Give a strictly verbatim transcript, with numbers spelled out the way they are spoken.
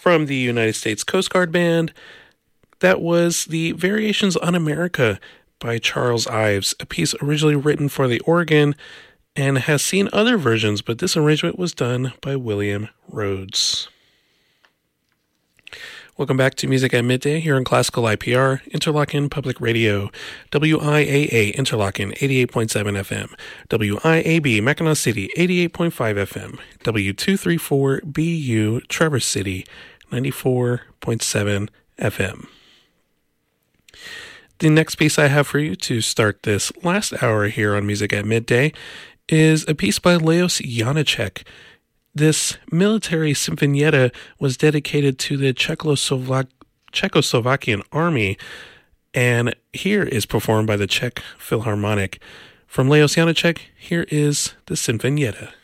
from the United States Coast Guard Band, that was the Variations on America by Charles Ives, a piece originally written for the organ and has seen other versions, but this arrangement was done by William Rhodes. Welcome back to Music at Midday here on Classical I P R, Interlochen Public Radio, W I A A Interlochen eighty-eight point seven F M, W I A B Mackinac City eighty-eight point five F M, W two thirty-four B U Traverse City ninety-four point seven F M. The next piece I have for you to start this last hour here on Music at Midday is a piece by Leos Janáček. This military sinfonietta was dedicated to the Czechoslovak- Czechoslovakian army, and here is performed by the Czech Philharmonic. From Leos Janáček, here is the Sinfonietta.